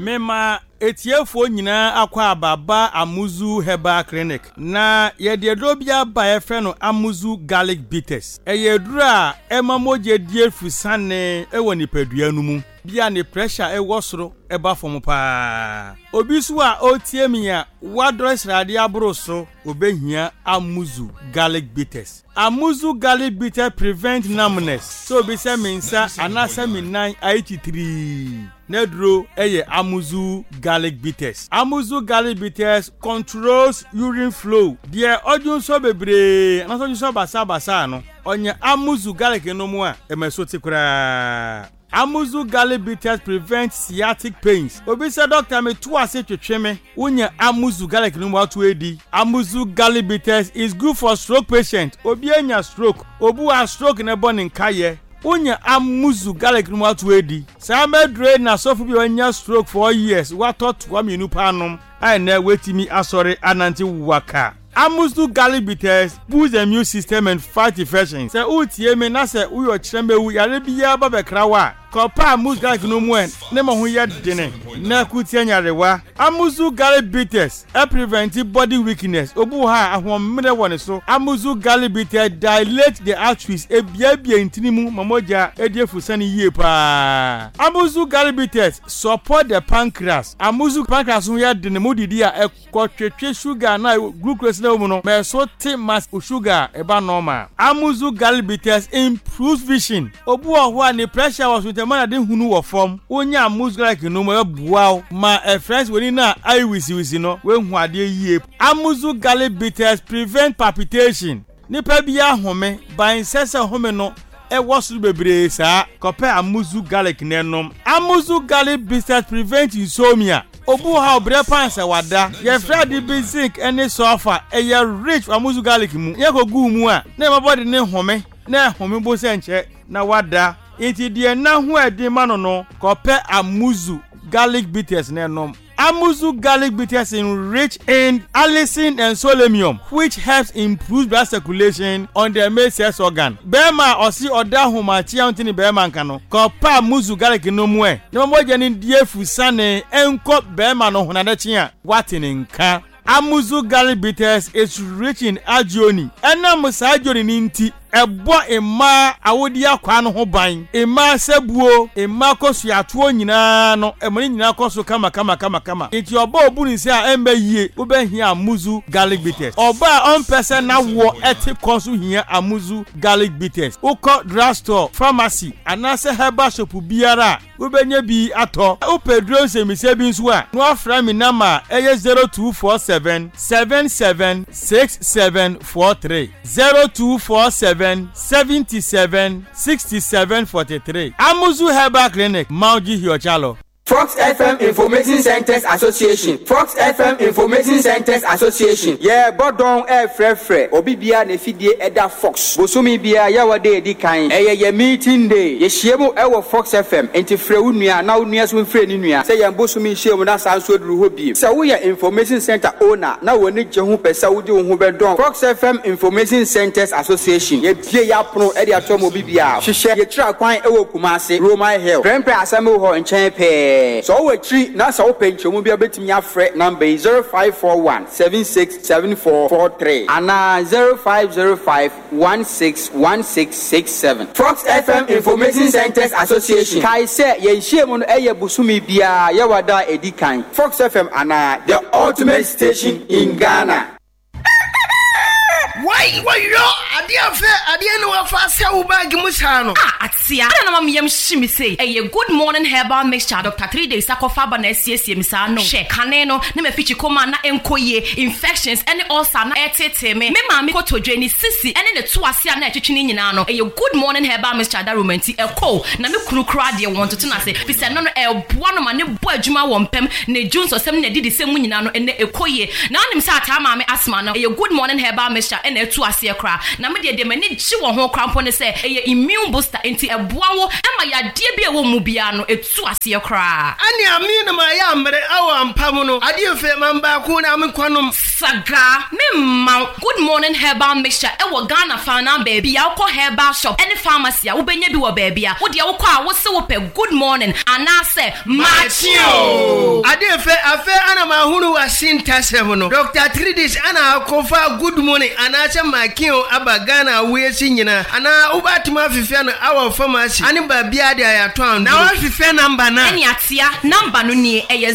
mema etiefo nyina akwa ababa Amuzu Herbal Clinic na yede drobia ba efre no Amuzu Garlic Bitters eyedura emamoje die fusane ewo nipadua nu mu bia ne pressure ewo soro eba fom pa obisu a otiemia wadres radi abroso obehia Amuzu Garlic Bitters. Amuzu Garlic Bitters prevent numbness so be se mensa anasa minan 83 nedro eye Amuzu Garlic Bitters. Amuzu Garlic Bitters controls urine flow. Die odun so bebre anaso so basa no onye Amuzu Garlic no mu a emeso kura. Amuzu Garlic Bitters prevent sciatic pains. Obi say doctor me to ase twetweme unya Amuzu Garlic no mu atu edi. Amuzu Garlic Bitters is good for stroke patient. Obi anya stroke, obu a stroke na born nkaye. Unya Amuzu Garlic no mu atu edi. Sa medre na sofu bi anya stroke for years. What thought wa menu panom. I na wetimi asore ananti waka. Amuzu Garlic Bitters boost the immune system and fight infections. Se utie me na se uyo chembewu yare biya ba bekrawa. Kopa Amuzu Garlic no mu en ne mo ho ye dene na kutie nyarewa. Amuzu Garlic Bitters prevent body weakness. Obu ha ahomre woni so. Amuzu Garlic Bitters dilate the arteries ebiabia intinimu mamoja ediefusani yie pa. Amuzu Garlic Bitters support the pancreas. Amuzu pancreas ho ye dene modidi a ekotwetwe sugar na glucose na mu no me so te mass sugar eba normal. Amuzu Garlic Bitters improves vision. Obu ho a ne pressure was with man de hunu wo form onya Amuzu Garlic no mo bua ma friends woni na eye wisi no we hu ade yie. Amuzu Garlic Bitters prevent palpitation. Nipa bia home ban sese home no e wosuru bebre sa kope Amuzu Garlic nenom. Amuzu Garlic Bitters prevent insomnia. Obu ha obre pansa wada ye fradi basic any sulfur e ye rich Amuzu Garlic mu ye ko gu mu a na my body ne home na home bo se nche na wada iti die na hu edi mano no kope Amuzu Garlic Bitters nenom. Amuzu Garlic Bitters is rich in allicin and selenium, which helps improve blood circulation on the male sex organ. Bema osi oda homa chia ntini bema nkano. Kopa Amuzu Garlic no mu e. No mo je ni die fusane enko bema no honade chia. Watini nka. Amuzu Garlic Bitters is rich in agioni. Ena musa agioni ni nti ebo ema awodi akwa no ho ban ema sebuo ema kosu atuo nyina no emoni nyina kosu kama enti oba obuni se a embe yie obehia Amuzu Garlic Bitters oba on person na wo eti kosu hia Amuzu Garlic Bitters uko drugstore pharmacy anase herbal shop biara obenya bi ato opedro semise bi nso a no afra mi nama eye 0247 776743 0247 77 67 43. Amuzu Herbal Clinic, Mauji Hiochalo. Fox FM Information Centers Association. Fox FM Information Centers Association. Yeah, bodon frefre. Obi bia ne fidie eda Fox. Bosumi bia ya wade edi kan. Ye meeting day. Ye shiemu ewo Fox FM. Enti fre unua na unua so mfre ni nua. Se ye bosumi shiemu na sanso duru ho bi. Se wo ye Information Center owner na woni je ho pesa wo di wo ho bedon. Fox FM Information Centers Association. Ye bie ya prono edi atom obi bia. Hwehwe ye tra kwan ewo Kumase, Roman Hill. Prempre asame ho nchen pe. So we tree na so penchomu bia betimi afre number 0541 767443 ana 0505 161667. Fox FM Information Centers Association. Kai say ye nhyiemu no eye busumi bia ye wada edikan. Fox FM ana the ultimate station in Ghana. Why yo adia no afa sia wo bag mu cha no atia na mam yam shimi say good morning herbal mixture Dr. 3 days akofa ba na siesie mi sa no she kane no na mafichi koma na enkoye infections any ulcer na etete me ma me kotodwe ni sisi ene ne to ase na etwetwe ni nyina no good morning herbal mixture da romanti eko na me kurukura de won to na say pise no eboa no ma ne bo adwuma wo mpem na junso sem na didi sem nyina no ene ekoye na onim sa ata ma me asma no good morning herbal mixture ene etu ase kra na me de me ne chi wo ho krampo ne say immune booster enti eboa wo ema ya de bia wo mu bia no etu ase kra ani ami na ma ya mre awa mpam no ade fe mamba ko na me kwanom saga memma good morning herbal mixture e wo Ghana fana baby ya ukọ herbal shop any pharmacy a wo benya bi wo baby a wo de ukọ a wo se wo pe good morning anase matio ade afe ana ma hunu wa sintasem no Dr. Tridis ana akofa good morning anase makio aba Ghana we si nyina ana ubatuma afefia no our pharmacy ani ba bia de ayato na wa afefia number na eni atia number no ni e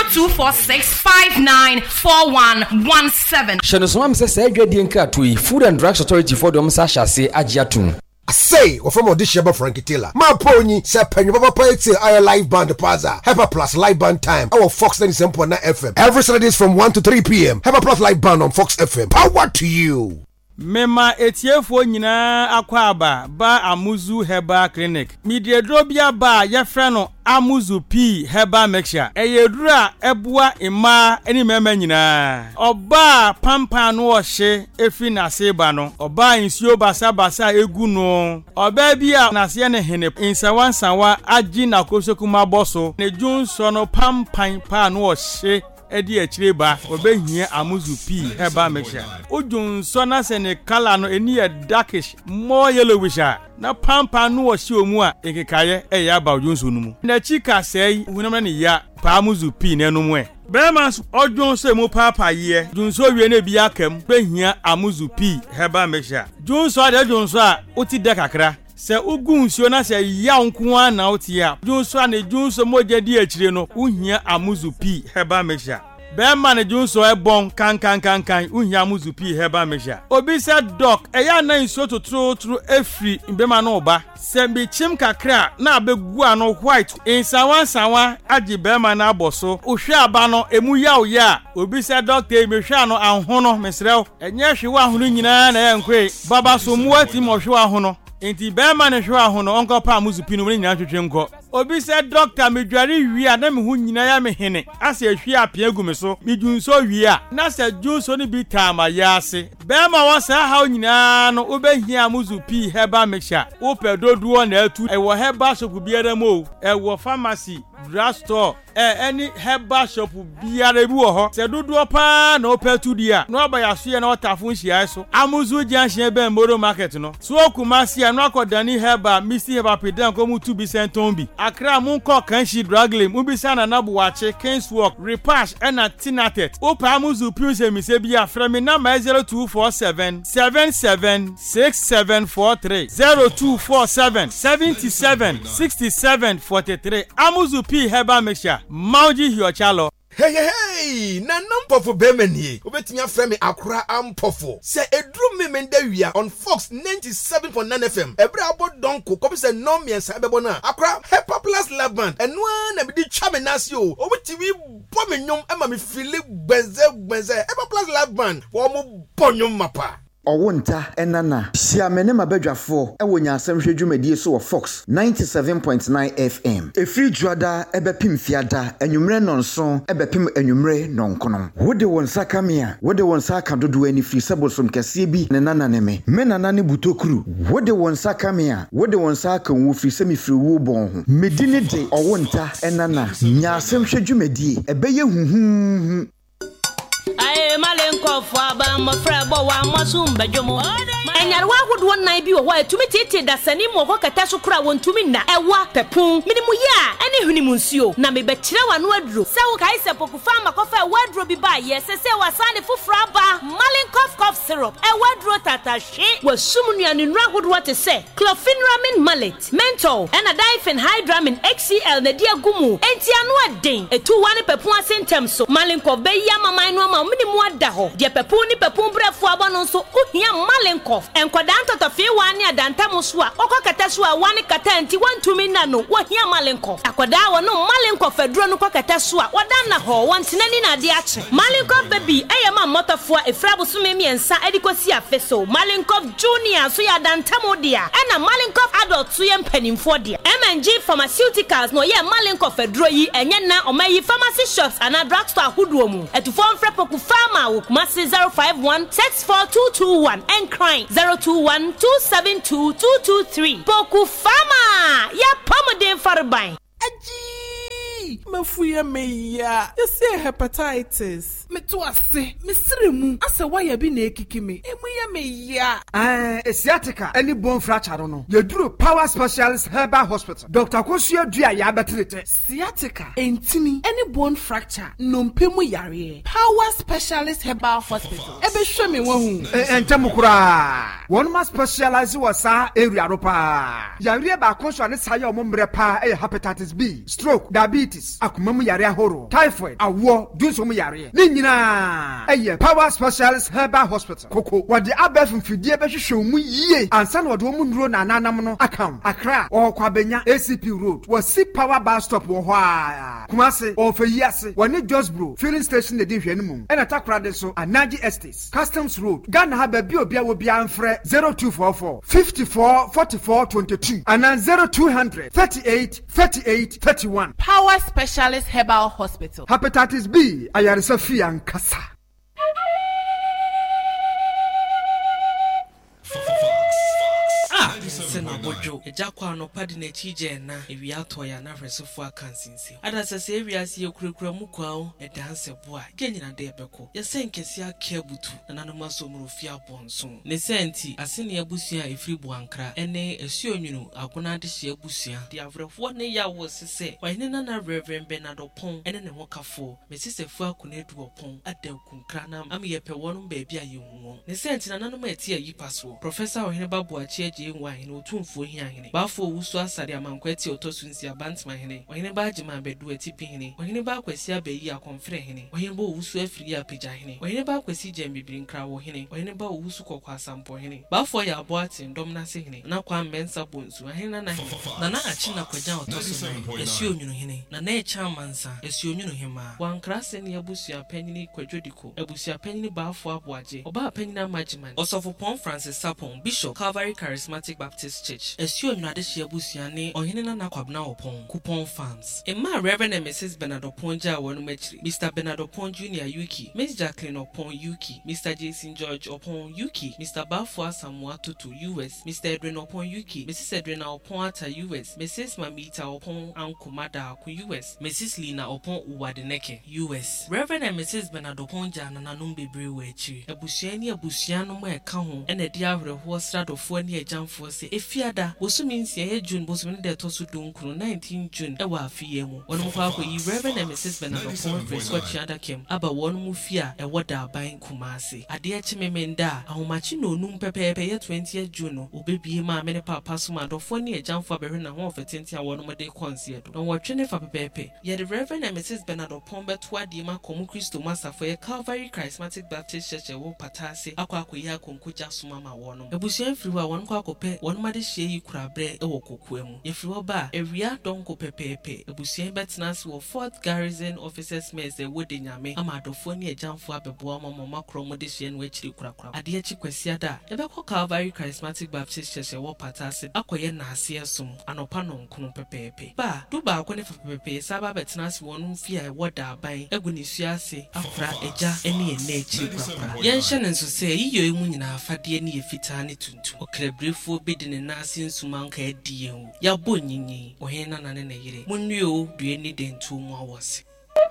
0246594117 Shano so am say adwadi nkratoi Food and Drugs Authority for dem sa hyase agiatun say or from this Sheba Frankie Taylor. My pony, Sir Penny Papa Payte, our live band Plaza. Hyper Plus live band time. Our Fox 97.9 FM. Every Saturdays from 1 to 3 p.m. Hyper Plus live band on Fox FM. Power to you. Mema etiefo nyina akwaba ba Amuzu Herbal Clinic. Midiedrobia ba yefre no Amuzu P Herbal Mixture. Eyedura ebua ima eni mema nyina. Oba pampa no ohye efi na seba no. Oba insuo basa egu no. Oba bia na se ne hene insawansawa agi na kosokuma boso. Ne junso no pampan pa no ohye edi echireba obehia Amuzu P Herbal Mixture. Ojunso na se ne color no eni darkish more yellowish na pampa no ohye omu a ekekaye eya ba ojunso no mu na chika sei hunam na ya pa Amuzu P na enum e Bremas ojunso emu papa ye junso wie na bi akam behia Amuzu P Herbal Mixture. Junso ade junso a oti de kakra se ugun sio na se ya nko an na otia junso ane junso moja di echire no uhia Amuzu P Herbal Mixture. Bema ne junso ebon kan uhia Amuzu P Herbal Mixture. Obi se doc eya na nso totro efri mbema no oba se bi chim kakra na abegu ano white insawansawa agi bema na aboso uhwe aba no emu ya obi se doctor emehwa no ahono mesrew enye hwe ahono nyina na enkwe baba so muati mo hwe ahono enti bema ne hwe ahono onko pa Amuzu P no nyina twetwe nko obi se doctor medware wi a na me hu nyina ya me hene ase ahwi apia gu me so medunso wi a na se junso ni bi tama ya ase bema wa sa ha nyina no obehia Amuzu P Herbal Mixture ope doduo na atu e wo herbal shop biara mo e wo pharmacy drugstore any herbal shop biara bi wo ho se doduo pa na ope tu dia no abayaso ye na otafo nhia so Amuzu Junction be Moro market no so Kumasi no akodani herbal misi herbal pedan ko mu tu bi senton Accra Munko Kanshi Dragley Mubisa na Nabuwache Kingswalk Repash and Tinatet Opa Amuzu P se mi se bia frame number 0247 776743 0247 776743 Amuzu P Herbal Mixture Mauji Hiochalo. Hey, na nampofo bemenie. Obetimia frame Accra ampofo. Se edru memenda wia on Fox 97.9 FM. Ebra abo donko kobi se no miensa bebo na. Accra Hyper Plus Lab Band. Enwa na bidi chame nasio. Obetimi bo me nyom ema me fili gbenze. Hyper Plus Lab Band. Wo mo bonyom mapa. Owonta enana siamene mabadwafo ewonya asemhwe dwumadie so wo Fox 97.9 FM efri juada ebepim fiada enwumre nonso ebepim enwumre nonkono wode wonsa kamia wode wonsa kadodo ani fri sebosom kase bi ne nana ne me nana ne butokuru wode wonsa kamia wode wonsa kan wo fri semifri wo bon ho medine de owonta enana nya asemhwe dwumadie ebeye huhu Aye malenkofu aba mofra bo wa masumba jomo Enyarwa hodo nan bi wo ho atumi tete da sani mo ho kata so kura wontumi na ewa pepun minimu ya ene hunimu nsuo na mebekire wa no aduro se wo kai se pokufa makofa wadro bi ba ye se wasane fufura ba malenkof cough syrup wadro tatashi wasum nuane nura hodo te se clofenramin mallet menthol and a diphenhydramine XCL na dia gumu enti anu aden etu wane pepun asentem so malenkof be ya maman no ma minimu ada ho de pepun ni pepun brefo aba no so ohia malenkof enkodanto to fi wani adantam so a okokata so a wani kata enti wantumi na no wohia malenkof akoda wo no malenkof aduro no kokata so a wadan na ho wantinani na de ache malenkof baby eyama motofo efrabo so memiensa edikosi afeso malenkof junior so ya dantam dia na malenkof adult so ye mpanimfo dia MNG Pharmaceuticals no ye malenkof aduro yi enye na omayi pharmacy shops and drugstore huduo mu etufo mfrepoku pharma wo Kumasi 051642221 and crime 0212722223 Poku Pharma ya pomodin farbai Aji mafuya meya you say hepatitis me to ase me sremu asa waya bi na ekiki me emu ya me ya sciatica any bone fracture no yeduru Power Specialist Herbal Hospital Dr. Kosua Dua ya betrete sciatica entimi any bone fracture no mpemu yare Power Specialist Herbal Hospital ebe hwe me wahu entemukura one ma specialize wasa area ropa yare ba konso ne saye omomre pa hepatitis B stroke diabetes akomamu yare ahoro typhoid awo dunso mu yare ni nyina Power Specialist Herbal Hospital koko wode abef mfidie be hwehwe mu yie ansa na wode mu nduro na nanam no akam Accra or Kwabenya ACP Road was Power Bus Stop wo ho a Kumase or Feyase woni Josbro filling station de hwe nemu ena takra de so Anaji Estates Customs Road Ghana ha ba bi obia wo bia mfre 0244 54 44 22 and 0200 38 38 31 Power Specialist Herbal Hospital Hepatitis B ayaresa fi ankasa Sena bojo eja kwa no padi na chije na ewia to ya na fresofo akansinsi ada sese ewia si ekurukura mu kwao edanse boa genyina de ebeko ye senkesi aka butu na nanoma so murofia bonso ne senti asene abusua efiri buankra ene esuonwunu agona de hye abusua de avrefo ne ya wo sese wahine na Reverend Bernardo Pon ene ne hokafo mesisefu akona edu opon adankunkra na am ye pe wonum ba bia ye hu ne senti na nanoma eti ayipaso Professor Ohene Babuachi aje nwa otumfo hia hene bafo wusu asade amankwati otosunsi abantima hene ohene ba agima bedu atipi hene ohene ba akwasi abayi akonfre hene ohene ba wusu afiri apija hene ohene ba akwasi jambibiri nkra wo hene ohene ba wusu kokwa sampo hene bafo ya abo ati ndom na se hene na kwa mensa bonsu hene na na achi na kwaja otosu esi onwunu hene na echa mansa esi onwunu hema wankra se ne abusu apanyini kwadwodiko abusu apanyini bafo aboaje oba apanyini amagima osofo Pon Francis Sapon Bishop Calvary Charismatic Baptist Church esio nwade hye abusuane ohene na kwabna opon coupon farms emma Reverend and Mrs. Bernardo Ponja wonu machiri Mr. Bernardo Pon Jr. Yuki Miss Jacqueline Opon Yuki Mr. Jason George Opon Yuki Mr. Bafua Samoa Tutu US Mr. Edwin Opon Yuki Mrs. Edwina Opon Ata US Mrs. Mamita Opon Ankumada Aku US Mrs. Lina Opon Uwadeneke US Reverend and Mrs. Bernardo Ponja nananum bebre wechi abusuani abusuano mo eka ho ene dia ahreho stradofo ani ejamfo se efiada bosumi nsia June bosumi de tosu dunkuru 19 June ewa afiye mu wonu kwa akoyi Reverend and Mrs. Bernardo Pon Fresco Adakem aba wonu mu fia ewo da aban Kumase ade achimemenda ahomachi no onum pepepe ye 20 June obebie ma me ne papa so madofo ani ejamfo abehwe na ho ofetenti a wonu mo de konse do no wotwe fa pepepe ye the Reverend and Mrs. Bernardo Pon beto ade ma komu Kristo masafo ye Calvary Charismatic Baptist Church ewo patase akoyi akonkuja soma ma wonu ebusuan firi wa wonu kwa kope wonu ma de hye yi kurabre ewo kokoamu ye firi oba ewia donko pepepe ebusuan betnase wo 4th Garrison Officers Mess e wode nyame amadofo ni ejamfo abebo amama krom de hye no akiri kurakura ade achi kwasiada ebekọ Calvary Charismatic Baptist Church ewo patase akoye na ase esum anopa no nkunu pepepe ba duba akone pepepe saba betnase wonu mfia ewo da aban egunisu ase afra eja ene ene akiri kurakura ye nhye nso se yiyo emu nyina afade ni efita ne tuntu okrebrefo bedi ne nase nsuma nka adi yen ya bo nyinyi ohene na nane ne yire munnuo due ni dentu mu awose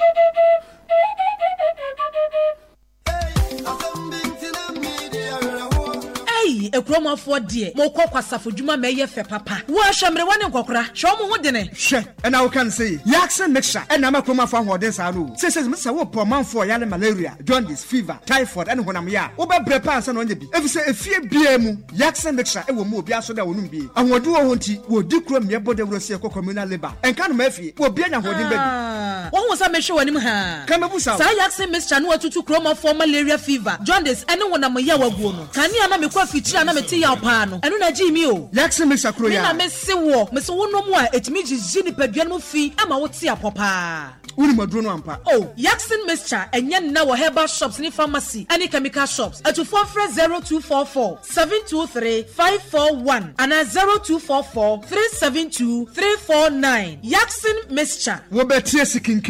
ekromafo de mo kwakwasafo dwuma meye fe papa wo ahwemre wone nkokora hwe mo ho de ne hwe ena wo kan say yaksen mixture ena ma kromafo ahoden sa no se wo pomanfo ya le malaria jaundice fever typhoid ene honam ya wo be bre pa ansa no nya bi efise efie bia mu yaksen mixture e wo mo obi aso da wonum bi ahode wo ho nti wo di krom ye bode wrosi ko communal labor enka no mafie wo bia nya hoden ba bi wo ho sa mehwe wanim ha kan mebusa sa yaksen mixture no atutu kromafo malaria fever jaundice ene honam ya waguo no kan ya na mekwa fitira na meti ya pa no enu na gi mi o yakse me sakro ya na me se wo no mu a etimi gi ni padua no fi ama wo ti apopa uni maduro no ampa oh yaksen mixture enye na wo herbal shops ni pharmacy any chemical shops atufo frɛ 0244 723 541 and 0244 372 349 yaksen mixture wo betie sikin